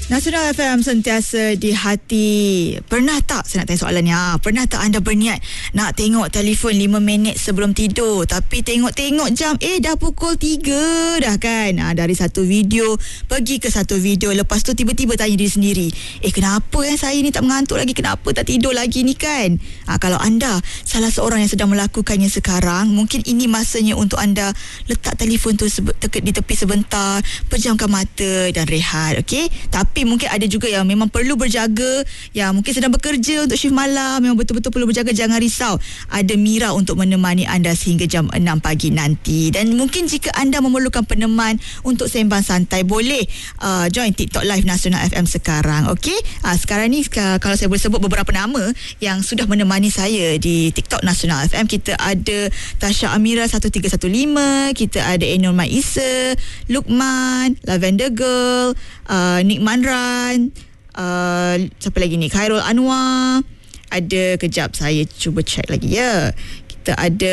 Nasional FM sentiasa di hati. Pernah tak, saya nak tanya soalan ni, pernah tak anda berniat nak tengok telefon 5 minit sebelum tidur, tapi tengok-tengok jam, dah pukul 3 dah kan? Dari satu video pergi ke satu video, lepas tu tiba-tiba tanya diri sendiri, kenapa saya ni tak mengantuk lagi, kenapa tak tidur lagi ni kan? Kalau anda salah seorang yang sedang melakukannya sekarang, mungkin ini masanya untuk anda letak telefon tu di tepi sebentar, pejamkan mata dan rehat, okey? Tapi mungkin ada juga yang memang perlu berjaga, yang mungkin sedang bekerja untuk shift malam, memang betul-betul perlu berjaga. Jangan risau, ada Mira untuk menemani anda sehingga jam 6 pagi nanti. Dan mungkin jika anda memerlukan peneman untuk sembang santai, boleh join TikTok Live Nasional FM sekarang, okey? Sekarang ni kalau saya boleh sebut beberapa nama yang sudah menemani saya di TikTok Nasional FM. Kita ada Tasha Amira 1315, kita ada Enor Maisa, Lukman, Lavender Girl, Nick Manran, siapa lagi ni, Khairul Anwar, ada, kejap saya cuba check lagi ya, kita ada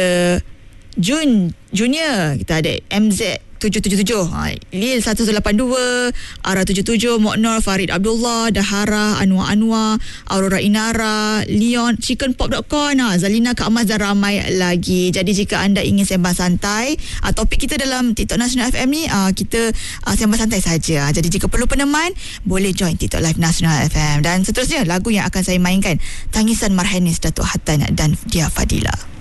Junior, kita ada MZ 777, Lil 182, Ara 77, Moknor, Farid Abdullah, Dahara, Anwar, Aurora Inara, Leon, chickenpop.com, Zalina Kak Amaz dan ramai lagi. Jadi jika anda ingin sembang santai, topik kita dalam TikTok Nasional FM ni, kita sembang santai saja. Jadi jika perlu peneman, boleh join TikTok Live Nasional FM. Dan seterusnya lagu yang akan saya mainkan, Tangisan Marhanis Datuk Hatan dan Dia Fadila.